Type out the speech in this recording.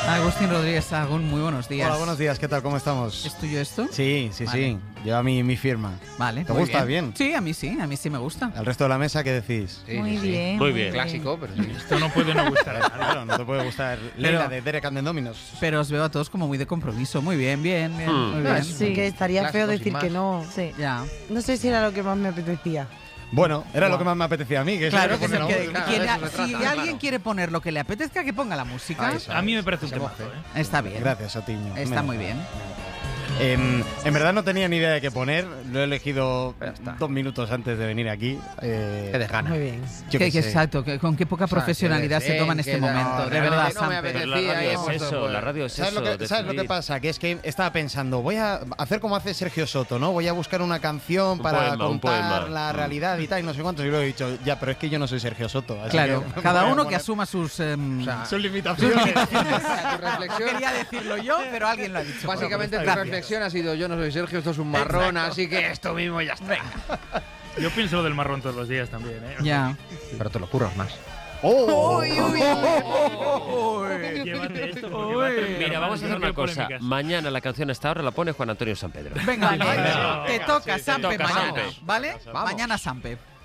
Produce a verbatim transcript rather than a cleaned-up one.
Agustín Rodríguez Sahagún, muy buenos días. Hola, buenos días, ¿qué tal? ¿Cómo estamos? ¿Es tuyo esto? Sí, sí, vale. sí. Lleva mi, mi firma. Vale. ¿Te gusta? Bien. bien? Sí, a mí sí, a mí sí me gusta. ¿El resto de la mesa qué decís? Sí, Muy sí, sí. bien. Muy bien. Clásico, pero sí. Esto no puede no gustar a nadie. Claro, no te puede gustar Leila de Derek and the Dominos. Pero os veo a todos como muy de compromiso. Muy bien, bien, bien. Hmm. Muy No, bien. es- Sí. Que estaría Clásico, feo sin decir más. que no. Sí. Ya. No sé si era lo que más me apetecía. Bueno, era lo que más me apetecía a mí. Que es Claro, lo que, que es el pone la que, música. Claro, quiere- de eso se si trata, alguien claro. quiere poner lo que le apetezca, que ponga la música. Ahí está. A mí me parece un Se temazo, moje. ¿eh? Está bien. Gracias, Otiño. Está Me- muy bien. Eh, en verdad no tenía ni idea de qué poner. Lo he elegido Ya está. dos minutos antes de venir aquí. Eh, Qué desgana. Muy bien. yo Que- qué que sé. exacto, que con qué poca O sea, profesionalidad que se toma en desdén, este que da- momento. no, De verdad, no me Samper. apetece. Pero la Sí, ahí radio hemos es eso, puesto- la radio es ¿Sabes, eso. lo que, de ¿Sabes lo que fluir. pasa? Que es que estaba pensando, voy a hacer como hace Sergio Soto, ¿no? Voy a buscar una canción Un para poema, un contar poema. la Mm. realidad y tal, y no sé cuántos. Y lo he dicho, ya, pero es que yo no soy Sergio Soto. Así Claro, que cada voy a uno que poner asuma sus, em, O sea, sus limitaciones. o sea, tu no reflexión, quería decirlo yo, pero alguien lo ha dicho. básicamente tu Gracias. reflexión ha sido: yo no soy Sergio, esto es un marrón, así que esto mismo ya está. Yo pienso lo del marrón todos los días también, ¿eh? Ya. Pero te lo curras más. ¡Oh! Llévate esto porque va a terminar Mira, mal, vamos a hacer no una quiero cosa. polémicas. Mañana la canción a esta hora la pone Juan Antonio San Pedro. Venga, Vale. vale. Venga, te venga, toca sí, te Sampe toca mañana, Sampe. ¿vale? Vamos. Mañana Sampe.